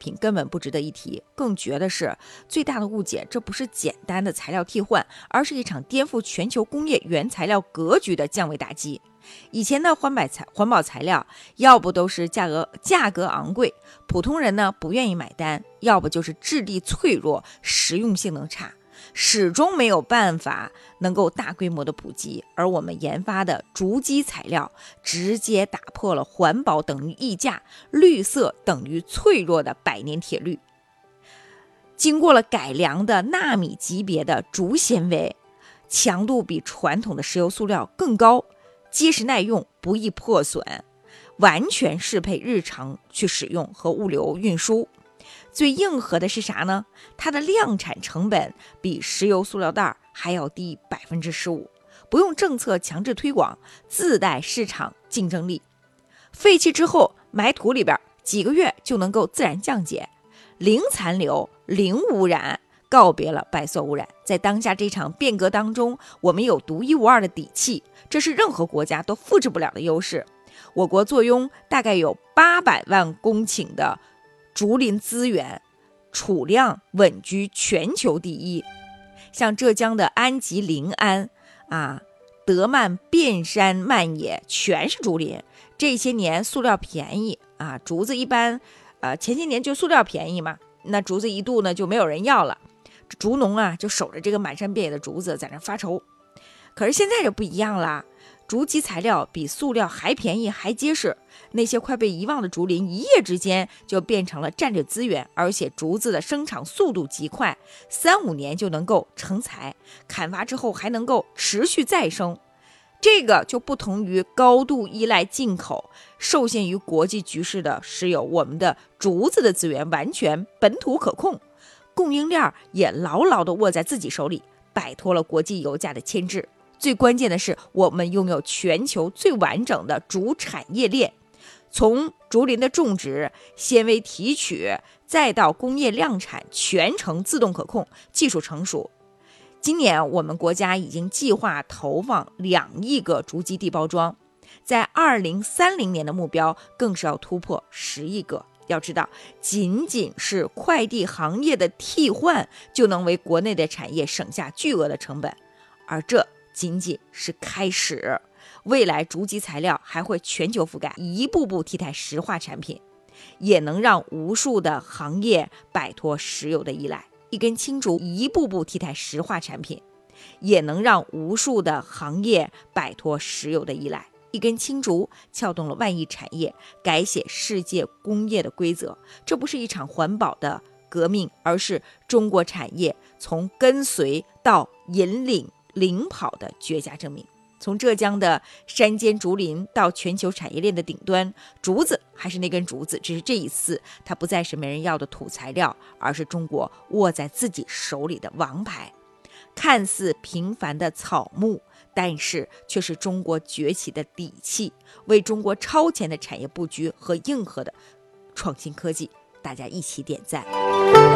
品根本不值得一提。更绝的是，最大的误解，这不是简单的材料替换，而是一场颠覆全球工业原材料格局的降维打击。以前的环保材料，要不都是价格昂贵，普通人呢不愿意买单，要不就是质地脆弱，实用性能差，始终没有办法能够大规模的普及。而我们研发的竹基材料，直接打破了环保等于溢价，绿色等于脆弱的百年铁律。经过了改良的纳米级别的竹纤维，强度比传统的石油塑料更高，结实耐用，不易破损，完全适配日常去使用和物流运输。最硬核的是啥呢？它的量产成本比石油塑料袋还要低 15%， 不用政策强制推广，自带市场竞争力。废弃之后埋土里边，几个月就能够自然降解，零残留，零污染，告别了白色污染。在当下这场变革当中，我们有独一无二的底气，这是任何国家都复制不了的优势。我国坐拥大概有800万公顷的竹林资源，储量稳居全球第一。像浙江的安吉临安德曼遍山漫野全是竹林。这些年塑料便宜竹子一般前些年就塑料便宜嘛，那竹子一度呢就没有人要了，竹农就守着这个满山遍野的竹子在那发愁。可是现在就不一样啦，竹基材料比塑料还便宜还结实，那些快被遗忘的竹林一夜之间就变成了战略资源，而且竹子的生长速度极快，3-5年就能够成材，砍伐之后还能够持续再生。这个就不同于高度依赖进口、受限于国际局势的石油，我们的竹子的资源完全本土可控，供应链也牢牢地握在自己手里，摆脱了国际油价的牵制。最关键的是，我们拥有全球最完整的竹产业链，从竹林的种植、纤维提取，再到工业量产，全程自动可控，技术成熟。今年我们国家已经计划投放2亿个竹基地包装，在2030年的目标更是要突破10亿个。要知道，仅仅是快递行业的替换就能为国内的产业省下巨额的成本，而这仅仅是开始。未来竹基材料还会全球覆盖，一步步替代石化产品，也能让无数的行业摆脱石油的依赖。一根青竹一步步替代石化产品，也能让无数的行业摆脱石油的依赖。一根青竹撬动了万亿产业，改写世界工业的规则。这不是一场环保的革命，而是中国产业从跟随到引领领跑的绝佳证明。从浙江的山间竹林到全球产业链的顶端，竹子还是那根竹子，只是这一次它不再是没人要的土材料，而是中国握在自己手里的王牌。看似平凡的草木，但是却是中国崛起的底气，为中国超前的产业布局和硬核的创新科技，大家一起点赞。